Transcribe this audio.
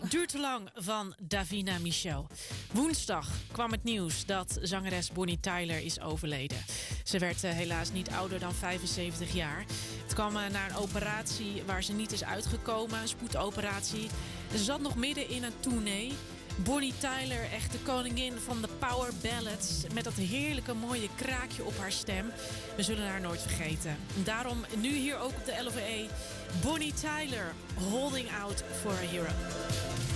Duurt te lang van Davina Michel. Woensdag kwam het nieuws dat zangeres Bonnie Tyler is overleden. Ze werd helaas niet ouder dan 75 jaar. Het kwam na een operatie waar ze niet is uitgekomen, een spoedoperatie. Ze zat nog midden in een tournee. Bonnie Tyler, echt de koningin van de power ballads, met dat heerlijke mooie kraakje op haar stem. We zullen haar nooit vergeten. Daarom nu hier ook op de LOVE, Bonnie Tyler, Holding Out for a Hero.